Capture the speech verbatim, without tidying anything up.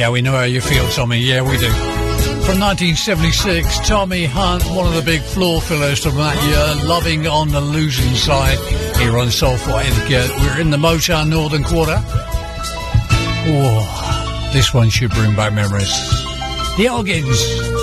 Yeah, we know how you feel, Tommy. Yeah, we do. From nineteen seventy-six, Tommy Hunt, one of the big floor fillers from that year, Loving on the Losing Side, here on Soul for Etiquette. We're in the Motown Northern Quarter. Oh, this one should bring back memories. The Organs.